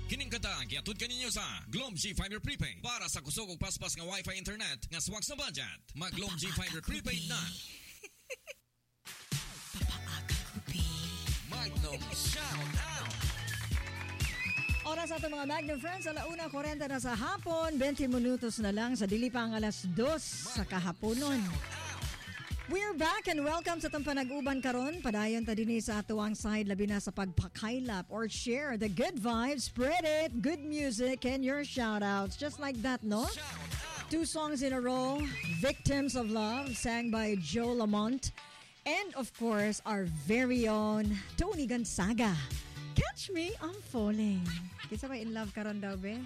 Kining kanta giatud kaninyo sa Globe G Fiber Prepaid para sa kusog ug paspas nga Wi-Fi internet nga swak sa budget. Mag Globe G Fiber Prepaid na. Magnum Shout Out. Oras ato mga Magnum friends, 1:40 na sa hapon, 20 minutos na lang sa dili pa ang 2:00 sa kahaponon. We're back and welcome sa Tampanag-uban karon. Padayon ta dinhi sa atuang side labi na sa pagpakailap or share the good vibes, spread it, good music and your shoutouts. Just like that, no? 2 songs in a row, Victims of Love, sang by Joe Lamont. And of course, our very own Tony Gonzaga. Catch Me, I'm Falling. Kisa ba in love karon daw, be?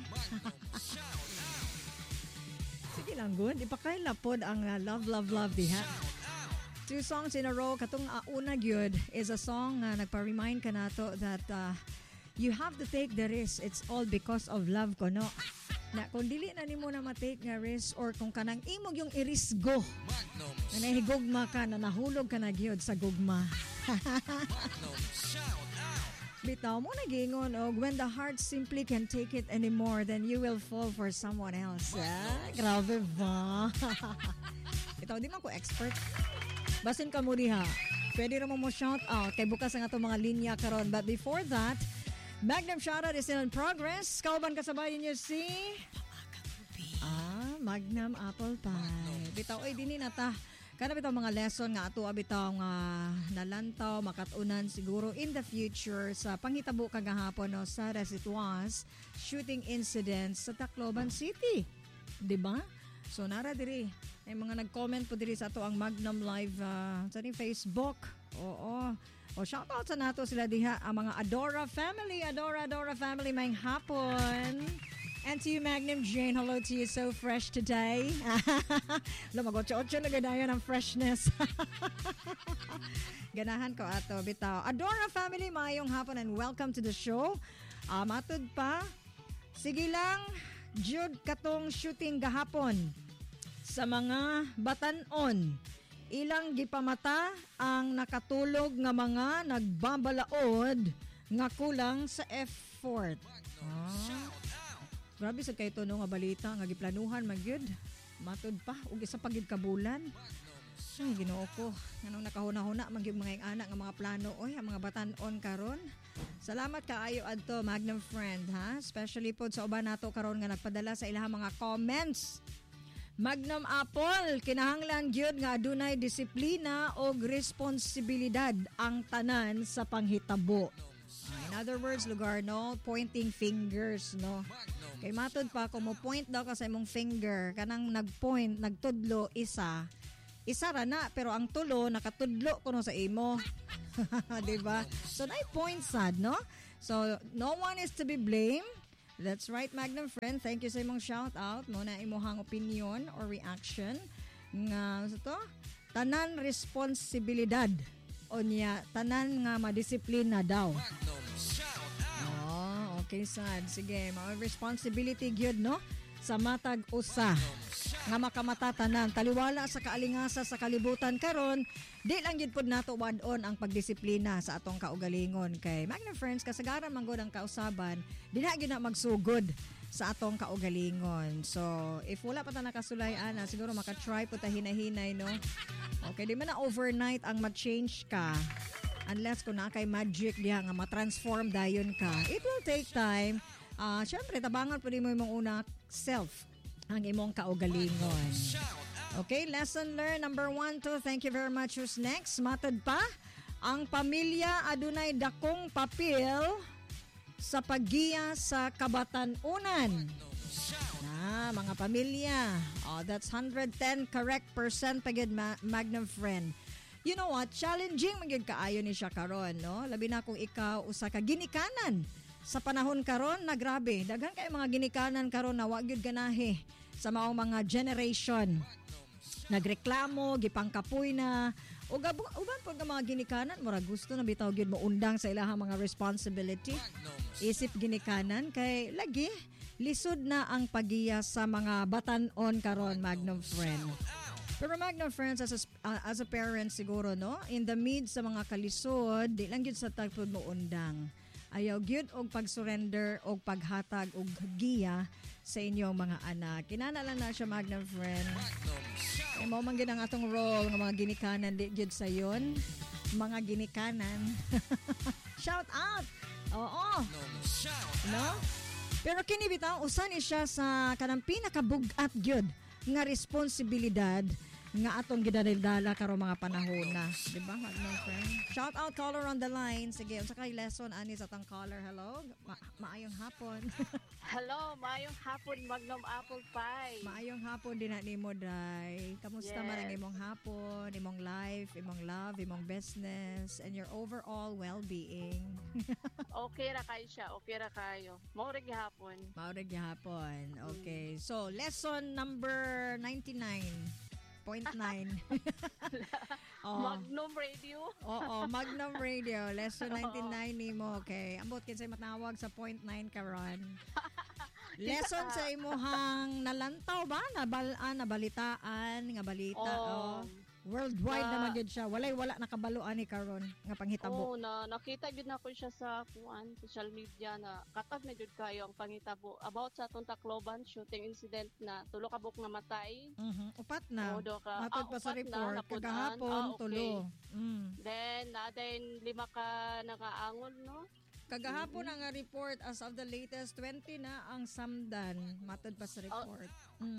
Sige lang, good. Ipakailap pod ang love, love, love diha. 2 songs in a row. Katong una gyud is a song na nagpa-remind ka nato that you have to take the risk. It's all because of love ko, no? Na kung dili na nimo na ma-take nga risk or kung kanang imog yung irisgo na nahigugma ka, na nahulog ka na gyud sa gugma. Bitaw mo nagingon og when the heart simply can't take it anymore, then you will fall for someone else. Grabe ba? Ito, di man ko expert. Basin ka mo diha. Pwede mo shout out kay bukas ang atong mga linya karon. But before that, Magnum shoutout is still in progress. Kauban kasabayan niyo si Magnum Apple Pie. Bitaw oy dinhi na ta. Kana bitaw mga lesson nga ato bitaw nga nalantaw makatunan siguro in the future sa panghitabo kagahapon no sa as it was shooting incidents sa Tacloban City. 'Di ba? So nara diri ay mga nag-comment po diri sa ato ang Magnum Live sa Facebook. Oo. O shoutout sa nato sila diha ang mga Adora family, Adora family may hapon. And to you Magnum Jane, hello to you, so fresh today. Lumagot-otso na ganayan ang freshness. Ganahan ko ato bitaw. Adora family, mayong hapon and welcome to the show. Matod pa. Sige lang, jud katong shooting gahapon. Sa mga batanon, ilang gipamata ang nakatulog nga mga nagbabalaod nga kulang sa effort. Grabe sa kay to no nga balita nga giplanuhan magyud. Matud pa ug isa pa gid kabulan. Ay Ginoo ko, nganong nakahuna-huna magyud mga anak nga mga plano oy ang mga batanon karon. Salamat kaayo adto Magnum friend ha, especially pod sa uban nato karon nga nagpadala sa ilahang mga comments. Magnum Apple, kinahanglan gyud nga adunay disiplina o responsibilidad ang tanan sa panghitabo. In other words, lugar no, pointing fingers no. Kay matod pa kung mo point daw ka sa imong finger, kanang nagpoint, nagtudlo isa ra na pero ang tulo nakatudlo kuno sa imo. 'Di ba? So nay point sad no. So no one is to be blamed. That's right, Magnum friend. Thank you sa imong shout out mo na imong opinion or reaction nga sa to tanan responsibilidad o niya tanan nga madisiplina daw. Oh, okay sad. Sige, mga responsibility gyud no sa matag usa nga makamata tanan taliwala sa kaalingasa sa kalibutan karon. Di lang gyud pod nato wadon ang pagdisiplina sa atong kaugalingon kay Magnum friends kasagaran man gud ang kausaban dinha gyud na magsugod sa atong kaugalingon. So if wala pa ta nakasulayan siguro maka-try po ta hinahinay no. Okay, di man na overnight ang ma-change ka unless kung na kay magic diha nga ma-transform dayon ka. It will take time. Syempre tabangan pud mo imong una self ang imong kaugalingon. Okay, lesson learned number 1, 2. Thank you very much. Who's next? Matod pa, ang pamilya adunay dakong papel sa paggiya sa kabatanunan. Mga pamilya. Oh, that's 110 correct percent pagid Magnum friend. You know what? Challenging magyud kaayo ni siya karon, no? Labi na kung ikaw usa ka ginikanan. Sa panahon karon na grabe, daghan kay mga ginikanan karon na wa gyud ganahe sa maong mga generation. Nagreklamo, gipangkapoy na o uban pod nga mga ginikanan mura gusto na bitaw gyud mo undang sa ilahang mga responsibility. Isip ginikanan kay lagi lisod na ang pagiya sa mga batanon karon Magnum friend. Pero Magnum friends as a parent siguro no, in the midst sa mga kalisod, di lang gyud sa tagpod mo undang. Ayaw gyud og pag-surrender og paghatag og giya sa inyong mga anak. Kinana lang na siya Magnum friend. Mo man gid ang atong role nga mga ginikanan di gyud sayon. Mga ginikanan. Shout out. Oo. No? Pero kini bitaw usa ni siya sa kanang pinakabug-at gyud nga responsibilidad nga atong gidadala karon mga panahon na, di ba, my friend? Shout out caller on the line. Sige, unsa kay lesson ani sa tang caller? Hello. Maayong hapon. Hello, maayong hapon Magnum Apple Pie. Maayong hapon din na nimo day. Kamusta man ang imong hapon, imong life, imong love, imong business, and your overall well-being? Okay ra kayo siya, okay ra kayo. Maurag hapon. Maurag hapon. Okay. So, lesson number 99.9. Magnum Radio. Oo, Magnum Radio. Lesson 99 nimo. Okay. Ambot kinsay matawag sa 0.9 karon. Lesson sa imuhang nalantaw ba? Nabalitaan, nga balita. Worldwide naman gid siya. Wala nakabaluan ni karon nga panghitabo. Nakita gid na ko siya sa social media na katag na gid kayo ang panghitabo about sa atong Tacloban shooting incident na tulo ka buk namatay. Upat na. Matod pa sa report kagahapon tulo. Then natin 5 ka nakaangon, no? Kagahapon ang report as of the latest 20 na ang samdan matod pa sa report.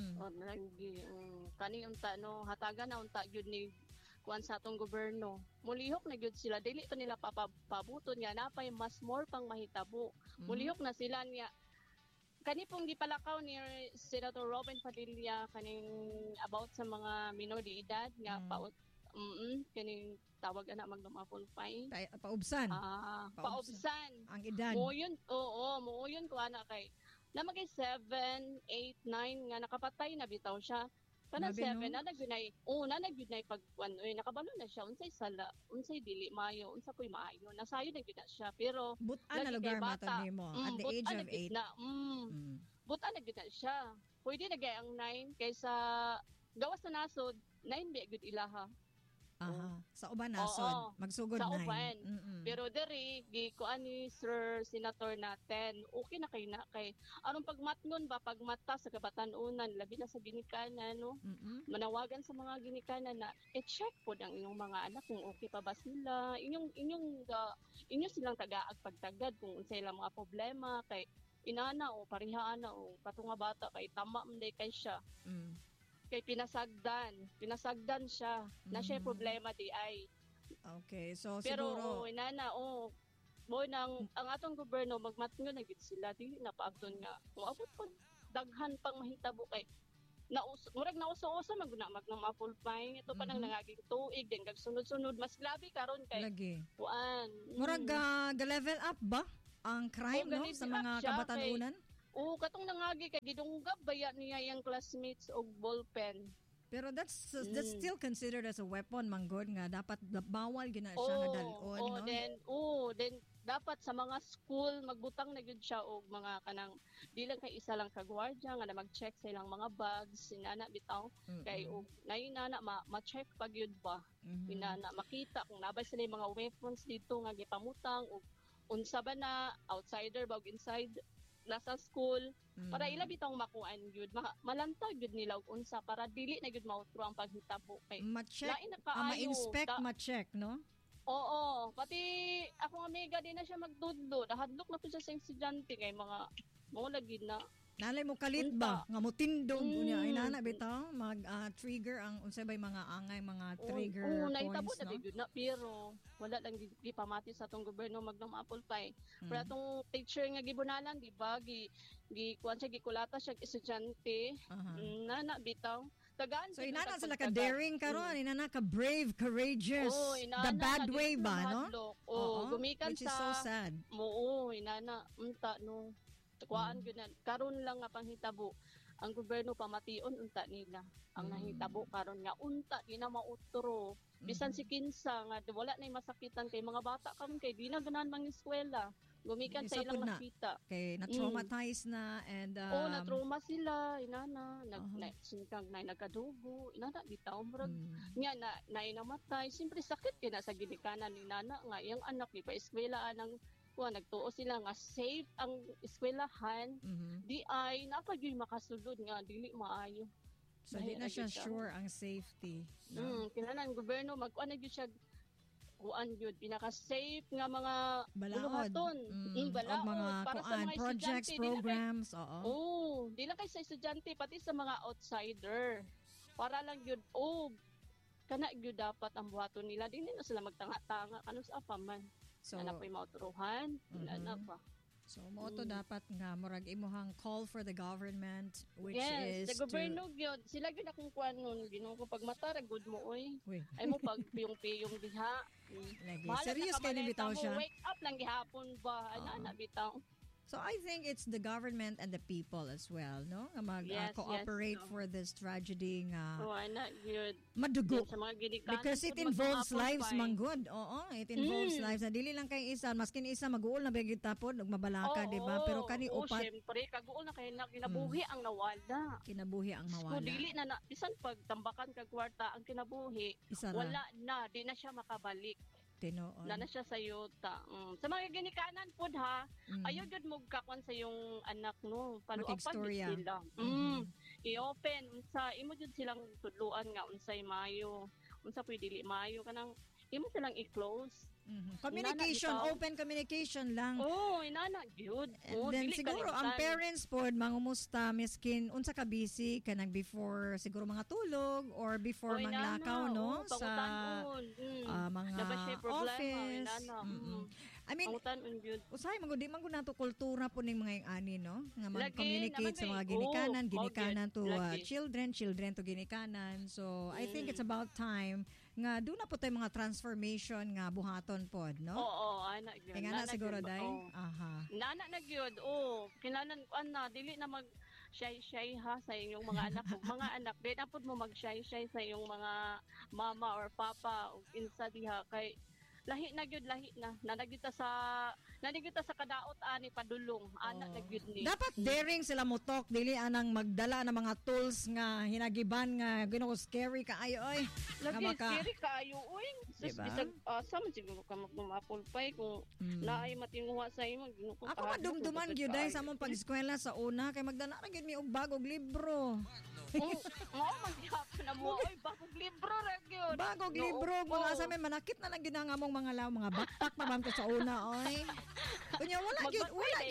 Kani unta no hatagan na unta gyud ni kuan sa atong gobyerno. Mulihok na gyud sila dili to nila papabuton nga napay mas more pang mahitabo. Mulihok na sila niya kani pong gipalakaw ni Senator Robin Padilla kaning about sa mga minor de edad nga paut kaning tawag ana Magnum Apple Pie. Paubsan. Paubsan. Ang edad. Muuyon ko ana kay na magay 7, 8, 9 nga nakapatay na bitaw siya. Kana 7 na nagunay. Na nagunay pag nakabalo na siya unsay sala, unsay dili maayo, unsa koy maayo. Nasayo na gyud na siya pero butan na lugar matod nimo at the age of 8. Butan na gyud na siya. Pwede na gay ang 9 kaysa gawas na nasod 9 bi gyud ilaha. Sa uban nasod magsugod sa 9. Uban. Pero diri gikuan ni Sir Senator natin okay na kay na kay anong pagmatnon ba pagmata sa kabatan-unan labi na sa ginikanan no. Manawagan sa mga ginikanan na i-check pod ang inyong mga anak kung okay pa ba sila inyo silang tagaag pagtagad kung unsay ilang mga problema kay inana o parihaan na o katunga bata kay tama man kay siya. Kay pinasagdan siya na siya problema di ay. Okay, so pero siguro inana mo nang ang atong gobyerno magmatngon na gid sila dili na paagton nga kung abot pod daghan pang mahitabo kay murag nauso-uso Magnum Apple Pie ito pa nang nangaging tuig din kag sunod-sunod mas grabe karon kay lagi kuan murag ga-level up ba ang crime no sa mga kabatan-unan? Katong nangagi kay gidunggab baya niya yung classmates og ballpen. Pero that's still considered as a weapon manggod nga dapat bawal gina siya nga dalon no. Then dapat sa mga school magbutang na gyud siya og mga kanang di lang kay isa lang ka gwardiya nga na mag-check sa ilang mga bags sinana bitaw kay og nana ma-check pag yun ba. Inana makita kung nabay sila mga weapons dito nga gipamutang og unsa ba na outsider ba og inside nasa school para ila bitang makuan gyud malantag gyud nila og unsa para dili na gyud mautro ang paghitabo kay ma-check ma-inspect ma-check no. Pati akong amiga din na siya magdudlo nahadlok na po siya sa estudyante kay mga lagi na nalay mo kalit ba nga motindog unya inana bitaw mag-trigger ang unsay bay mga angay mga trigger points no. Na pero wala lang di pamati sa atong gobyerno Magnum Apple Pie. Pero atong picture nga gibunalan di ba kuan siya gikulata siya estudyante nana bitaw tagaan so inana sila ka daring karon inana ka brave courageous the bad way ba no. Gumikan which is so sad. Inana unta no kuan gyud karon lang nga panghitabo ang gobyerno pamation unta nila ang nahitabo karon nga unta di na mautro bisan si kinsa nga wala na masakitan kay mga bata karon kay di na ganahan mang-eskwela gumikan sa ilang nakita kay na-traumatize na and na-trauma sila inana sinkang nagkadugo inana bitaw murag nya na namatay siyempre sakit kay na sa ginikanan ni nana nga iyang anak di pa eskwela ang nagtuo sila nga safe ang eskwelahan. Di ay napagyoy makasulod nga dili maayo. So di na siya sure ang safety. No? Kinahanglan gobyerno mag-kuan na gyud siya kuan gyud pinaka-safe nga mga balaod. Balaod mga para sa mga projects, programs, di lang kay sa estudyante pati sa mga outsider. Para lang gyud kana gyud dapat ang buhaton nila din na sila magtanga-tanga kanus apa man. So na po'y mauturuhan, na pa. So mo to dapat nga murag imuhang call for the government which is sa gobyerno gyud sila gyud akong kuan nun Ginoo ko pag matara good mo ay mo pag piyong diha. Serious kay ni bitaw siya. Wake up lang gihapon ba ana bitaw. So I think it's the government and the people as well, no? Nga mag-cooperate for this tragedy nga madugo. Because it involves lives, manggod. It involves lives. Na dili lang kay isa, maskin isa mag-uol na bigit tapon, mabalaka, di ba? Pero kani upat. Siyempre, kag-uol na kay kinabuhi ang nawala. Kinabuhi ang mawala. Dili na bisan pag tambakan kag kwarta ang kinabuhi, wala na, di na siya makabalik. Na siya sa yuta. Sa mga ginikanan po ayaw jud mo kakon sa yung anak no. Paluapan jud sila. I-open unsa imo jud silang tudluan nga unsay maayo. Unsa pwede dili maayo kanang imo silang i-close. Communication, open communication lang. Inana gyud. Then siguro ang parents pod mangumusta miskin unsa ka busy kanang before siguro mga tulog or before manglakaw no sa mga office. I mean, usahay magudi man gud nato kultura po ning mga ani no nga mag-communicate sa mga ginikanan to children to ginikanan. So I think it's about time nga doon na po tayo mga transformation nga buhaton pod, no? Ana gyud. Nga na siguro day. Nana na gyud. Kinahanglan dili na mag shy ha sa inyong mga anak mga anak di na pud mo mag shy sa iyong mga mama or papa ug insa diha kay lahi na nanagita sa kadaot ani padulong anak na gyud ni dapat daring sila mutok dili anang magdala ng mga tools nga hinagiban nga Ginoo scary kaayo oy scary kaayo oy bisag asa man siguro ka magmapulpay kung naay matinguha sa imo Ginoo ko ako madumduman gyud ay sa among pag-eskwela sa una kay magdala ra gyud mi og bagong libro magyapon na mo oy bagong libro ra gyud bagong libro mga asa may manakit na lang gyud ang among mga law mga backpack pa bang ko sa una oy kunya wala gyud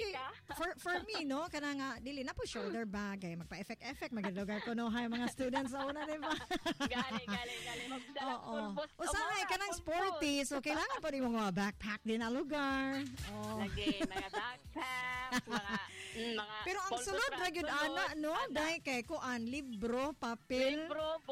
for me no kana nga dili na po shoulder bag ay magpa-effect magalugar ko no hay mga students sa una di ba gali magdala pulbos usahay kanang sporty so kailangan pa rin mga backpack din na lugar lagi mga backpack mga pero ang sulod ra gyud ana no dai kay kuan libro papel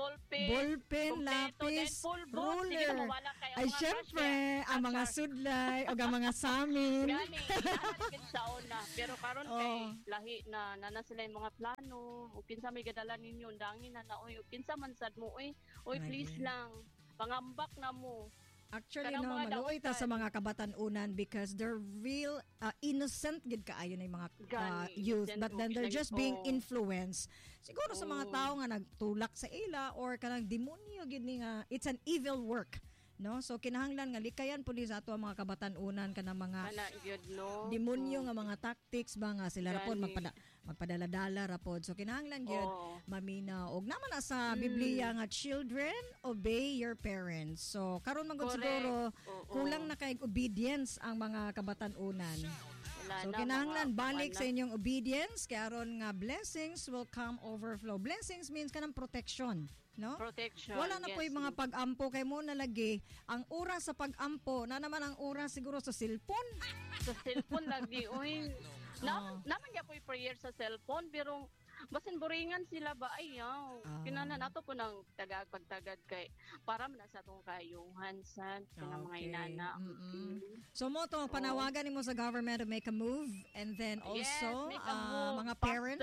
ballpen lapis ruler ay syempre ang mga sudlay o ang mga samin gani sa una pero karon kay lahi na sila yung mga plano o kinsa may gadala ninyo dangin na oy o kinsa man sad mo oy please lang pangambak na mo. Actually no maluoy ta sa mga kabatan-unan because they're real innocent gid kaayo na mga youth but then they're just being influenced siguro sa mga tao nga nagtulak sa ila or kanang demonyo gid ni nga it's an evil work no so kinahanglan nga likayan pud sa ato ang mga kabatan-unan kanang mga demonyo nga mga tactics ba nga sila ra pod magpadala-dala ra pod so kinahanglan gyud maminaw og naman na sa Biblia nga children obey your parents so karon man gud siguro kulang na kay obedience ang mga kabatan-unan so kinahanglan balik sa inyong obedience kay aron nga blessings will come overflow blessings means kanang protection no? Protection. Wala na po yung mga pag-ampo kay mo nalagi ang oras sa pag-ampo na naman ang oras siguro sa cellphone. Sa cellphone lagi oy. Naman ya po yung prayer sa cellphone pero basin boringan sila ba ayaw. Kinahanglan nato po nang pagtagad kay para man sa atong kayuhan sa mga inana. So mo to panawagan nimo sa government to make a move and then also mga parents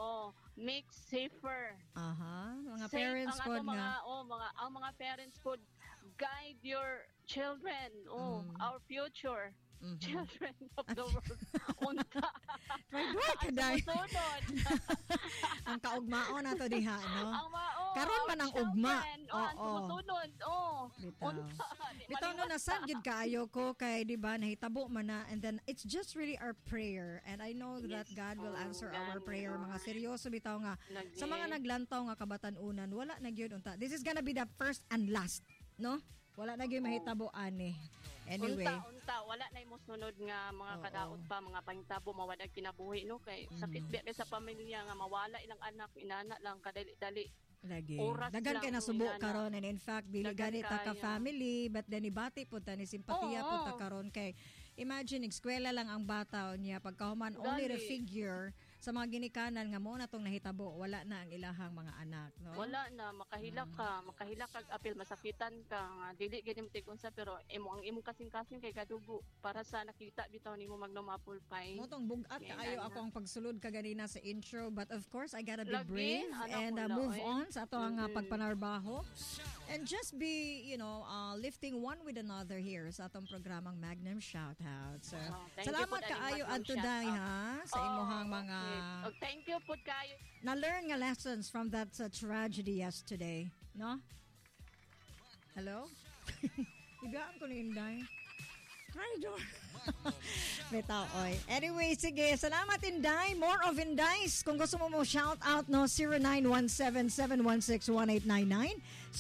make safer. Mga safe parents po nga. Ang mga parents po guide your children. Our future. Children of the world. Unta. Try ka dahil. Ang kaugmaon na to diha, no? Karon man ang ugma. Sumusunod. Bitaw. Bitaw no nasad gid kaayo ko kay di ba nahitabo man na, and then it's just really our prayer, and I know that God will answer our prayer. Mga seryoso bitaw nga sa mga naglantaw nga kabatan-unan wala na gyud unta. This is gonna be the first and last, no? Wala na gyud mahitabo ani. Anyway, unta wala na imo sunod nga mga kadaot pa, mga pangitabo mawadag kinabuhi no kay sakit biya kay sa pamilya nga mawala ilang anak, inana lang kadali-dali. Lagi. Oras Dagan kay lang nasubo inana. karon, and in fact dili Dagan ganit ta ka kaya. family, but then ibati pud ta ni simpatiya pud ta karon kay imagine eskwela lang ang bata niya pagkahuman only the Gali. figure sa mga ginikanan nga mo na tong nahitabo wala na ang ilahang mga anak, no? Wala na makahila kag apil masakitan ka nga dili gid mo tigunsa pero ang imong kasing-kasing kay kadugo para sa nakita bitaw nimo magnom apple pie. Mo tong bugat Yan, kaayo yan. ako ang pagsulod ka ganina sa intro, but of course I gotta be Lagi, brave anak and mo move lang, on sa ato ang pagpanarbaho and just be, lifting one with another here sa atong programang Magnum Shoutout. So, Thank you salamat po, Aling kaayo Magnum Antuday Shoutout. ha sa imuhang mga Thank you po kayo. na-learn nga lessons from that tragedy yesterday, no? Hello? Igaan ko ni Inday. Hi, Dor. Bitaw, oy. Anyway, sige. Salamat, Inday. More of Indays. Kung gusto mo shout out, no? 0917-716-1899.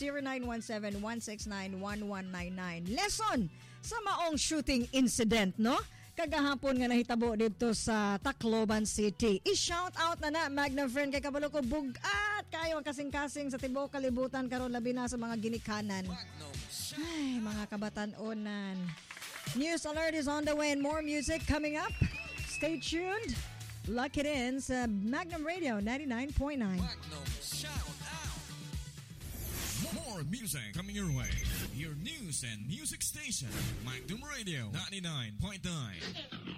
0917-169-1199. Lesson sa maong shooting incident, no? Kagahapon nga nahitabo dito sa Tacloban City. I-shout out na Magnum friend kay kabalo ko bugat kayo ang kasing-kasing sa tibuok kalibutan karon labi na sa mga ginikanan. Ay, mga kabatan-onan. News alert is on the way and more music coming up. Stay tuned. Lock it in sa Magnum Radio 99.9. Magnum Shout Out. More music coming your way. Your news and music station. Magnum Radio 99.9.